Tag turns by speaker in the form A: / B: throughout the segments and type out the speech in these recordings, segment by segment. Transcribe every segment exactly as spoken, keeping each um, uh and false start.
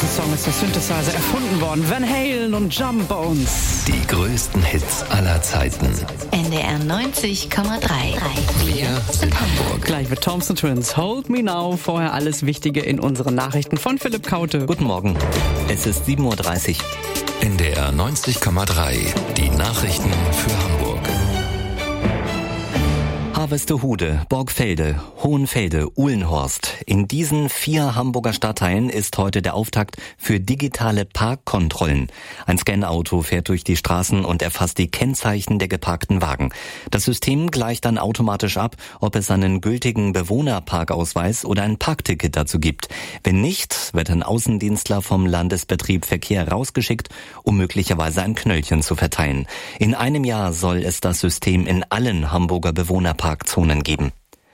A: diesem Song ist der Synthesizer erfunden worden. Van Halen und Jump Bones.
B: Die größten Hits aller Zeiten.
C: N D R neunzig Komma drei.
B: Wir sind Hamburg.
A: Gleich mit Thompson Twins. Hold Me Now. Vorher alles Wichtige in unseren Nachrichten von Philipp Kaute.
D: Guten Morgen. Es ist sieben Uhr dreißig.
B: N D R neunzig Komma drei. Die Nachrichten für Hamburg.
D: Harvestehude, Borgfelde, Hohenfelde, Uhlenhorst. In diesen vier Hamburger Stadtteilen ist heute der Auftakt für digitale Parkkontrollen. Ein Scanauto fährt durch die Straßen und erfasst die Kennzeichen der geparkten Wagen. Das System gleicht dann automatisch ab, ob es einen gültigen Bewohnerparkausweis oder ein Parkticket dazu gibt. Wenn nicht, wird ein Außendienstler vom Landesbetrieb Verkehr rausgeschickt, um möglicherweise ein Knöllchen zu verteilen. In einem Jahr soll es das System in allen Hamburger Bewohnerparkzonen geben.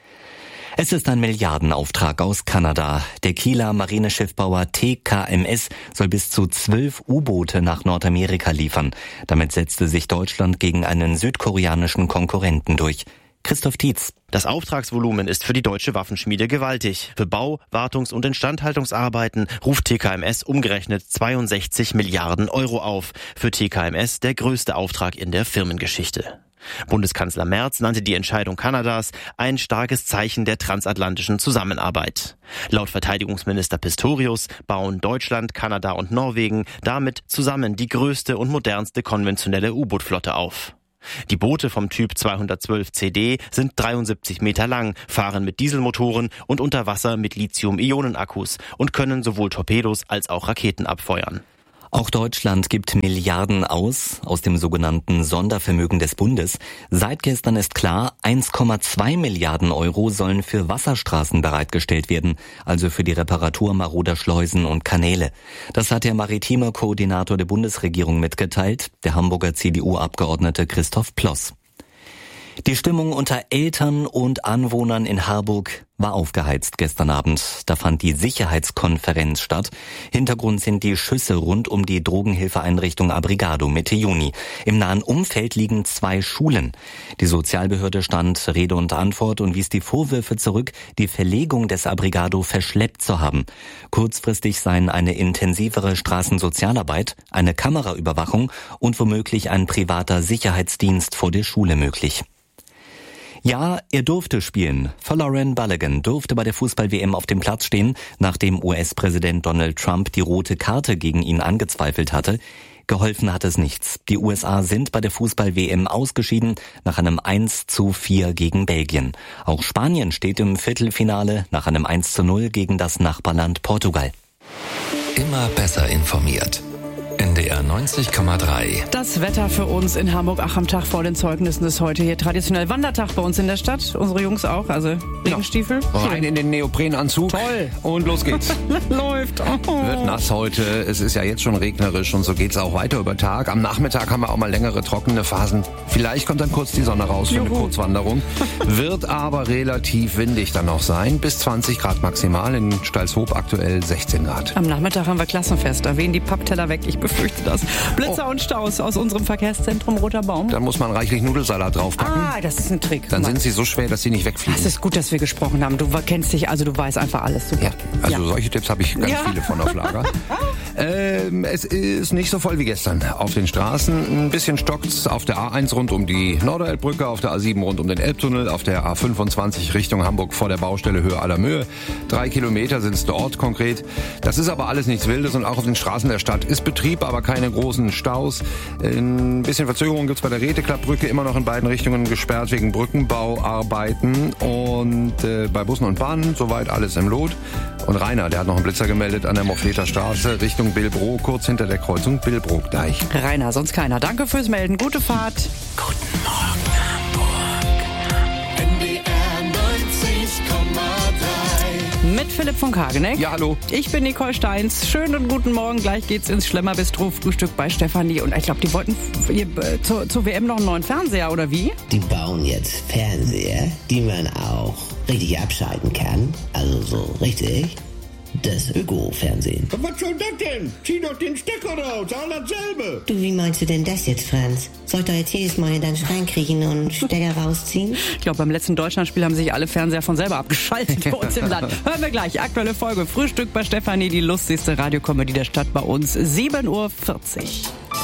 D: Es ist ein Milliardenauftrag aus Kanada. Der Kieler Marineschiffbauer T K M S soll bis zu zwölf U-Boote nach Nordamerika liefern. Damit setzte sich Deutschland gegen einen südkoreanischen Konkurrenten durch. Christoph Tietz.
E: Das Auftragsvolumen ist für die deutsche Waffenschmiede gewaltig. Für Bau-, Wartungs- und Instandhaltungsarbeiten ruft T K M S umgerechnet zweiundsechzig Milliarden Euro auf. Für T K M S der größte Auftrag in der Firmengeschichte. Bundeskanzler Merz nannte die Entscheidung Kanadas ein starkes Zeichen der transatlantischen Zusammenarbeit. Laut Verteidigungsminister Pistorius bauen Deutschland, Kanada und Norwegen damit zusammen die größte und modernste konventionelle U-Boot-Flotte auf. Die Boote vom Typ zweihundertzwölf C D sind dreiundsiebzig Meter lang, fahren mit Dieselmotoren und unter Wasser mit Lithium-Ionen-Akkus und können sowohl Torpedos als auch Raketen abfeuern.
D: Auch Deutschland gibt Milliarden aus, aus dem sogenannten Sondervermögen des Bundes. Seit gestern ist klar, eins Komma zwei Milliarden Euro sollen für Wasserstraßen bereitgestellt werden, also für die Reparatur maroder Schleusen und Kanäle. Das hat der maritime Koordinator der Bundesregierung mitgeteilt, der Hamburger C D U-Abgeordnete Christoph Ploss. Die Stimmung unter Eltern und Anwohnern in Harburg war aufgeheizt gestern Abend. Da fand die Sicherheitskonferenz statt. Hintergrund sind die Schüsse rund um die Drogenhilfeeinrichtung Abrigado Mitte Juni. Im nahen Umfeld liegen zwei Schulen. Die Sozialbehörde stand Rede und Antwort und wies die Vorwürfe zurück, die Verlegung des Abrigado verschleppt zu haben. Kurzfristig seien eine intensivere Straßensozialarbeit, eine Kameraüberwachung und womöglich ein privater Sicherheitsdienst vor der Schule möglich. Ja, er durfte spielen. Folarin Balogun durfte bei der Fußball-W M auf dem Platz stehen, nachdem U S-Präsident Donald Trump die rote Karte gegen ihn angezweifelt hatte. Geholfen hat es nichts. Die U S A sind bei der Fußball-W M ausgeschieden nach einem eins zu vier gegen Belgien. Auch Spanien steht im Viertelfinale nach einem eins zu null gegen das Nachbarland Portugal.
B: Immer besser informiert. N D R neunzig Komma drei.
A: Das Wetter für uns in Hamburg. Ach, am Tag vor den Zeugnissen ist heute hier traditionell Wandertag bei uns in der Stadt. Unsere Jungs auch, also Regenstiefel.
F: Ja. Rein in den Neoprenanzug.
A: Toll.
F: Und los geht's.
A: Läuft. Oh.
F: Wird nass heute. Es ist ja jetzt schon regnerisch und so geht's auch weiter über Tag. Am Nachmittag haben wir auch mal längere trockene Phasen. Vielleicht kommt dann kurz die Sonne raus für
A: Juhu.
F: eine Kurzwanderung. Wird aber relativ windig dann noch sein. Bis zwanzig Grad maximal. In Stalshoop aktuell sechzehn Grad.
A: Am Nachmittag haben wir Klassenfest. Da wehen die Pappteller weg. Ich befürchte das. Blitzer
F: Oh.
A: und Staus aus unserem Verkehrszentrum Roter Baum.
F: Dann muss man reichlich Nudelsalat draufpacken.
A: Ah, das ist ein Trick.
F: Dann sind sie so schwer, dass sie nicht wegfliegen.
A: Es ist gut, dass wir gesprochen haben. Du kennst dich, also du weißt einfach alles. Super.
F: Ja, also
A: Ja.
F: solche Tipps habe ich ganz
A: Ja.
F: viele von auf Lager. ähm, es ist nicht so voll wie gestern auf den Straßen. Ein bisschen stockt's auf der A eins rund um die Norderelbbrücke, auf der A sieben rund um den Elbtunnel, auf der A fünfundzwanzig Richtung Hamburg vor der Baustelle Höhe aller Mühe. Drei Kilometer sind es dort konkret. Das ist aber alles nichts Wildes und auch auf den Straßen der Stadt ist Betrieb, aber keine großen Staus. Ein bisschen Verzögerung gibt's bei der Räteklappbrücke, immer noch in beiden Richtungen gesperrt wegen Brückenbauarbeiten und äh, bei Bussen und Bahnen soweit alles im Lot. Und Rainer, der hat noch einen Blitzer gemeldet an der Mofleter Straße Richtung Billbrook, kurz hinter der Kreuzung Billbrook-Deich.
A: Rainer, sonst keiner. Danke fürs Melden. Gute Fahrt.
B: Guten Morgen, Hamburg.
G: N D R neunzig Komma drei.
A: Mit Philipp von Kageneck.
F: Ja, hallo.
A: Ich bin Nicole Steins. Schönen und guten Morgen. Gleich geht's ins Schlemmerbistro-Frühstück bei Stefanie. Und ich glaube, die wollten f- ihr, äh, zur, zur W M noch einen neuen Fernseher, oder wie?
H: Die bauen jetzt Fernseher, die man auch richtig abschalten kann. Also so richtig. Das Öko-Fernsehen.
G: Was soll das denn? Zieh doch den Stecker raus, all dasselbe.
I: Du, wie meinst du denn das jetzt, Franz? Soll ich doch jetzt jedes Mal in deinen Schrank kriechen und Stecker rausziehen?
A: Ich glaube, beim letzten Deutschlandspiel haben sich alle Fernseher von selber abgeschaltet bei uns im Land. Hören wir gleich. Aktuelle Folge Frühstück bei Stefanie, die lustigste Radiokomödie der Stadt bei uns. sieben Uhr vierzig.